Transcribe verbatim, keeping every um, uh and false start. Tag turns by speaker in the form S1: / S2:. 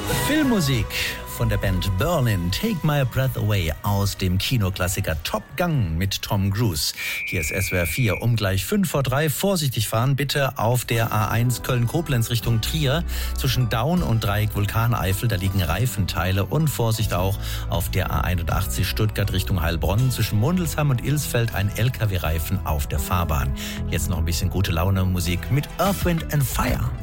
S1: Filmmusik von der Band Berlin, Take My Breath Away aus dem Kinoklassiker Top Gun mit Tom Cruise. Hier ist S W R vier um gleich fünf vor drei. Vorsichtig fahren bitte auf der A eins Köln-Koblenz Richtung Trier. Zwischen Daun und Dreieck Vulkaneifel, da liegen Reifenteile. Und Vorsicht auch auf der A einundachtzig Stuttgart Richtung Heilbronn. Zwischen Mundelsheim und Ilsfeld ein L K W-Reifen auf der Fahrbahn. Jetzt noch ein bisschen gute Laune Musik mit Earth, Wind and Fire.